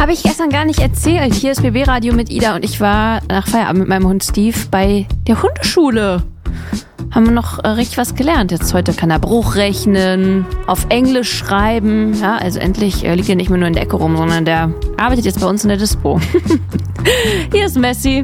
Habe ich gestern gar nicht erzählt. Hier ist BB Radio mit Ida und ich war nach Feierabend mit meinem Hund Steve bei der Hundeschule. Haben wir noch richtig was gelernt. Jetzt heute kann er Bruch rechnen, auf Englisch schreiben. Ja, also endlich liegt er nicht mehr nur in der Ecke rum, sondern der arbeitet jetzt bei uns in der Dispo. Hier ist Messi.